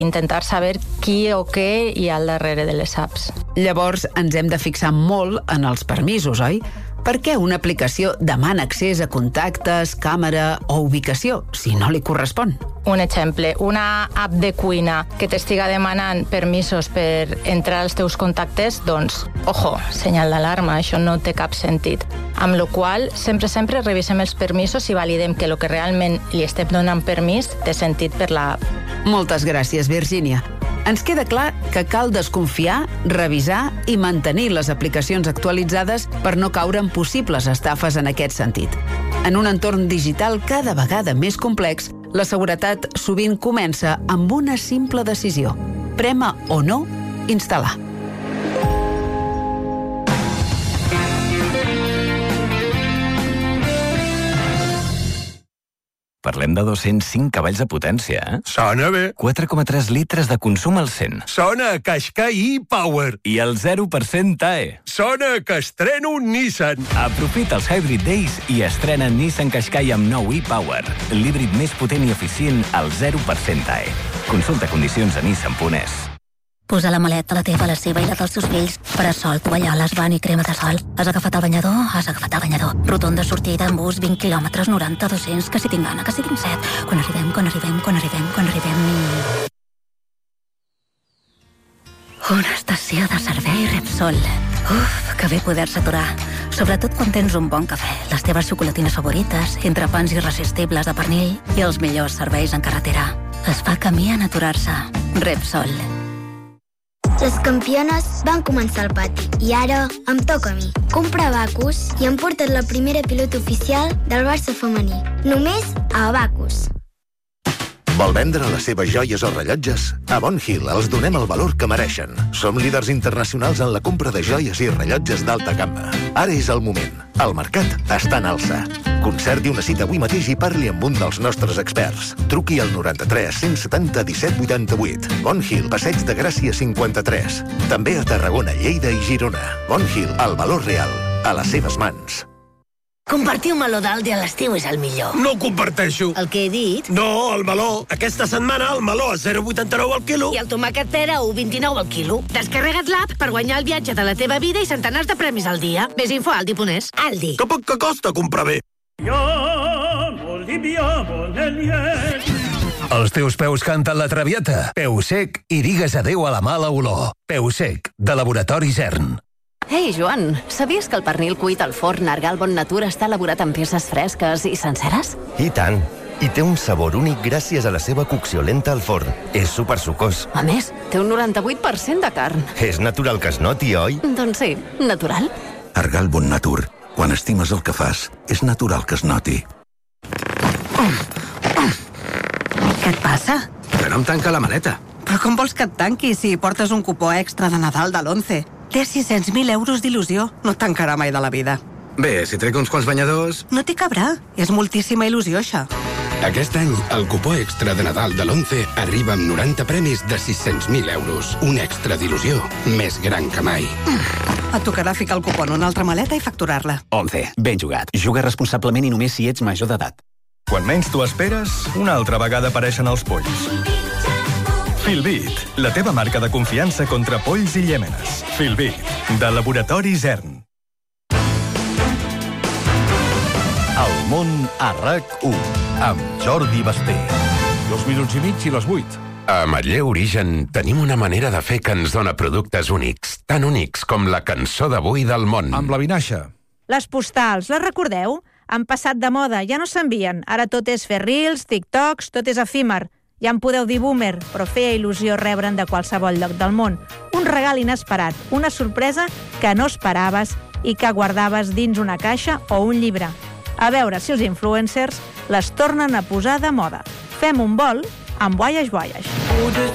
intentar saber qui o què hi ha al darrere de les apps. Llavors ens hem de fixar molt en els permisos, oi? Per què una aplicació demana accés a contactes, càmera o ubicació, si no li correspon? Un exemple, una app de cuina que t'estiga demanant permisos per entrar als teus contactes, doncs, ojo, senyal d'alarma, això no té cap sentit. Amb la qual sempre revisem els permisos i validem que el que realment li estem donant permís té sentit per l'app. Moltes gràcies, Virgínia. Ens queda clar que cal desconfiar, revisar i mantenir les aplicacions actualitzades per no caure en possibles estafes en aquest sentit. En un entorn digital cada vegada més complex, la seguretat sovint comença amb una simple decisió: prémer o no instal·lar. Parlem de 205 cavalls de potència, eh? Sona bé. 4,3 litres de consum al 100. Sona a Qashqai e-Power. I el 0% TAE. Sona que estreno un Nissan. Aprofita els Hybrid Days i estrena Nissan Qashqai amb nou e-Power. L'híbrid més potent i eficient al 0% TAE. Consulta condicions a nissan.es. Posa la maleta, la teva, la seva i la dels teus fills. Parasol, tovalloles, bany i crema de sol. Has agafat el banyador? Has agafat el banyador. Rotonda, sortida, en bus, 20 quilòmetres, 90, 200, que si tinc gana, que si tinc set. Quan arribem... Una estació de servei Repsol. Uf, que bé poder-se aturar. Sobretot quan tens un bon cafè, les teves xocolatines favorites, entrepans irresistibles de pernil i els millors serveis en carretera. Es fa camí en aturar-se. Repsol. Les campiones van començar al pati i ara em toca a mi. Comprar Abacus i han portat la primera pilota oficial del Barça femení. Només a Abacus. Vol vendre les seves joies o rellotges? A Bon Hill els donem el valor que mereixen. Som líders internacionals en la compra de joies i rellotges d'alta gamma. Ara és el moment. El mercat està en alça. Concerti una cita avui mateix i parli amb un dels nostres experts. Truqui al 93 170 17 88. Bon Hill, Passeig de Gràcia 53. També a Tarragona, Lleida i Girona. Bon Hill, el valor real, a les seves mans. Compartir un meló d'Aldi a l'estiu és el millor. No ho comparteixo. El que he dit? No, el meló. Aquesta setmana el meló a 0,89 al quilo. I el tomàquet pera a 1,29 al quilo. Descarrega't l'app per guanyar el viatge de la teva vida i centenars de premis al dia. Més info a aldi.es. Aldi. Que poc que costa comprar bé. Els teus peus canten la traviata. Peu sec i digues adeu a la mala olor. Peu sec, de Laboratori Zern. Ei, Joan, sabies que el pernil cuit al forn Argal Bon Natur està elaborat amb peces fresques i senceres? I tant! I té un sabor únic gràcies a la seva cocció lenta al forn. És supersucós. A més, té un 98% de carn. És natural que es noti, oi? Doncs sí, natural. Argal Bon Natur. Quan estimes el que fas, és natural que es noti. Què et passa? Que no em tanca la maleta. Però com vols que et tanqui si portes un cupó extra de Nadal de l'11? Té 600.000 euros d'il·lusió. No et tancarà mai de la vida. Bé, si trec uns quants banyadors... No t'hi cabrà. És moltíssima il·lusió, això. Aquest any, el cupó extra de Nadal de l'11 arriba amb 90 premis de 600.000 euros. Un extra d'il·lusió més gran que mai. Et tocarà ficar el cupó en una altra maleta i facturar-la. 11. Ben jugat. Juga responsablement i només si ets major d'edat. Quan menys t'ho esperes, una altra vegada apareixen els polls. Filbit, la teva marca de confiança contra polls i llèmenes. Filbit, de Laboratori Zern. El món a RAC1, amb Jordi Basté. 2 minuts i mig i les 8. A Matller Origen tenim una manera de fer que ens dona productes únics, tan únics com la cançó d'avui del món. Amb la vinaixa. Les postals, les recordeu? Han passat de moda, ja no s'envien. Ara tot és fer reels, TikToks, tot és efímer. Ja en podeu dir boomer, però feia il·lusió rebre'n de qualsevol lloc del món. Un regal inesperat, una sorpresa que no esperaves i que guardaves dins una caixa o un llibre. A veure si els influencers les tornen a posar de moda. Fem un vol amb Voyage Voyage.